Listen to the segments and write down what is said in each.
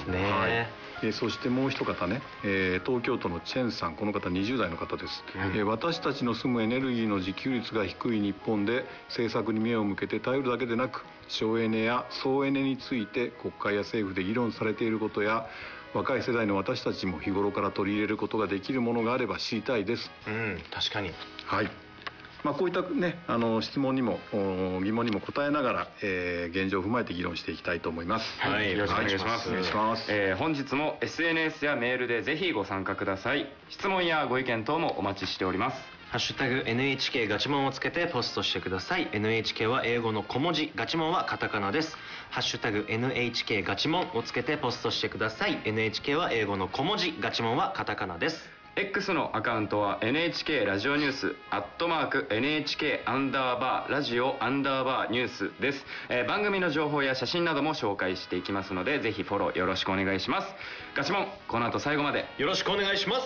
ね。 はい、そしてもう一方ね、東京都のチェンさん、この方20代の方です、私たちの住むエネルギーの自給率が低い日本で政策に目を向けて頼るだけでなく、省エネや総エネについて国会や政府で議論されていることや、若い世代の私たちも日頃から取り入れることができるものがあれば知りたいです。 確かに。 はい、こういったね、質問にも疑問にも答えながら、現状を踏まえて議論していきたいと思います。 はい、よろしくお願いします。 お願いします。 本日も SNS やメールでぜひご参加ください。質問やご意見等もお待ちしております。 ハッシュタグ NHK ガチモンをつけてポストしてください。 NHK は英語の小文字、ガチモンはカタカナです。ハッシュタグ NHK ガチモンをつけてポストしてください。 NHK は英語の小文字、ガチモンはカタカナです。 X のアカウントは NHK ラジオニュース@NHK アンダーバーラジオアンダーバーニュースです。番組の情報や写真なども紹介していきますので、ぜひフォローよろしくお願いします。ガチモン、この後最後までよろしくお願いします。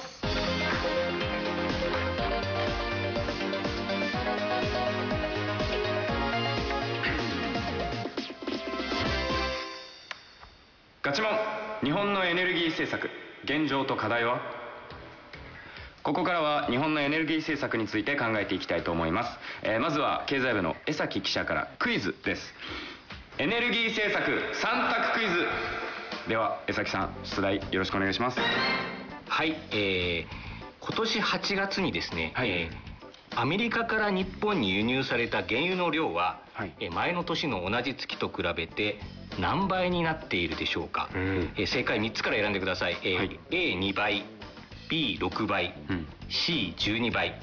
ガチモン、日本のエネルギー政策、現状と課題は？ここからは日本のエネルギー政策について考えていきたいと思います。まずは経済部の江崎記者からクイズです。エネルギー政策3択クイズでは、江崎さん、出題よろしくお願いします。 はい、今年8月にですね、アメリカから日本に輸入された原油の量は、前の年の同じ月と比べて何倍になっているでしょうか。正解3つから選んでください。A2 倍、B6 倍、C12 倍。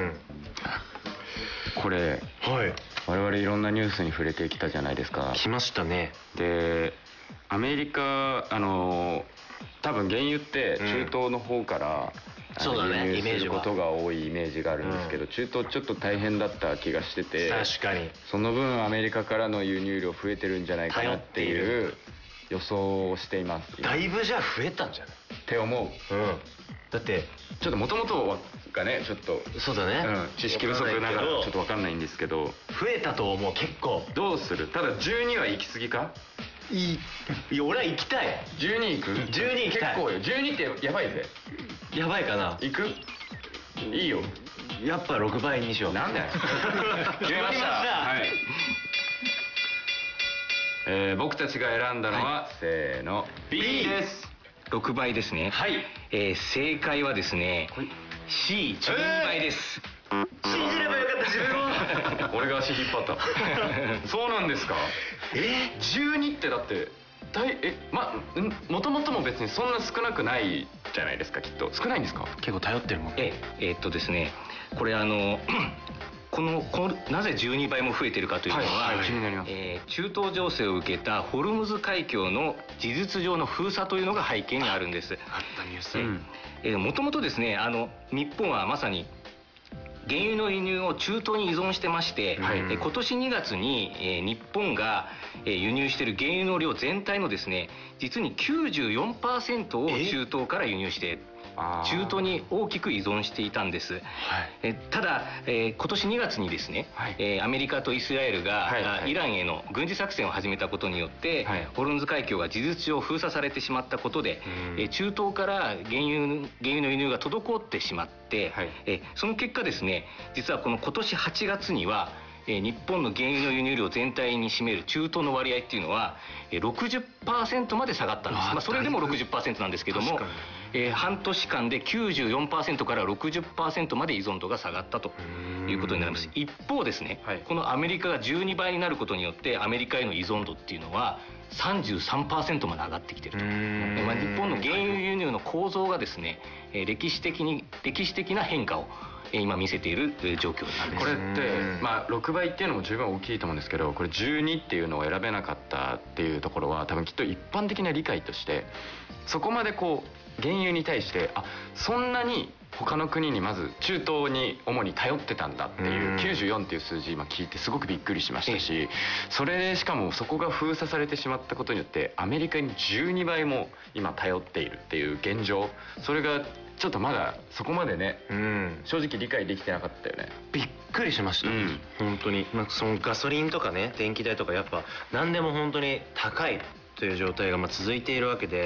これ、我々いろんなニュースに触れてきたじゃないですか。 来ましたね。 で、アメリカ多分原油って中東の方から、輸入することが多いイメージがあるんですけど、中東ちょっと大変だった気がしてて、 確かにその分アメリカからの輸入量増えてるんじゃないかなっていう予想をしています。 だいぶじゃあ増えたんじゃないって思う。 だってちょっと元々がね、ちょっとそうだね、 知識不足ながらちょっと分かんないんですけど、 増えたと思う。結構。 どうする？ただ12は行き過ぎか？ いや、俺は行きたい。 12行く ？12行きたい。 結構よ。12ってやばいぜ。 やばいかな。 行く？いいよ。 やっぱ6倍にしよう。 なんだよ。決めました。はい。僕たちが選んだのは、せーの B です。 6倍ですね。はい。正解はですね、C12 倍です。信じればよかった、自分を。 俺が足引っ張った。そうなんですか。12ってだってもともとも別にそんな少なくないじゃないですか。きっと少ないんですか？ 結構頼ってるもん。ですね、これなぜ12倍も増えてるかというのは、 気になります。 中東情勢を受けたホルムズ海峡の事実上の封鎖というのが背景にあるんです。 あったニュース。 もともとですね、日本はまさに原油の輸入を中東に依存してまして、今年2月に、日本が輸入している原油の量全体のですね、実に 94% を中東から輸入して中東に大きく依存していたんです。ただ、今年2月にですね、アメリカとイスラエルがイランへの軍事作戦を始めたことによって、ホルムズ海峡が事実上封鎖されてしまったことで、中東から原油の輸入が滞ってしまって、その結果ですね、実はこの今年8月には日本の原油の輸入量全体に占める中東の割合っていうのは 60% まで下がったんです。それでも 60% なんですけども、半年間で 94% から 60% まで依存度が下がったということになります。一方ですね、このアメリカが12倍になることによってアメリカへの依存度っていうのは 33% まで上がってきていると。日本の原油輸入の構造がですね、歴史的な変化を今見せている状況なんです。 これって6倍っていうのも十分大きいと思うんですけど、これ12っていうのを選べなかったっていうところは多分きっと一般的な理解として、そこまでこう原油に対してそんなに他の国にまず中東に主に頼ってたんだっていう94っていう数字今聞いてすごくびっくりしましたし、それでしかもそこが封鎖されてしまったことによってアメリカに12倍も今頼っているっていう現状、それがちょっとまだそこまでね、正直理解できてなかったよね。 びっくりしました、本当に。そのガソリンとかね、電気代とかやっぱ何でも本当に高いという状態が続いているわけで、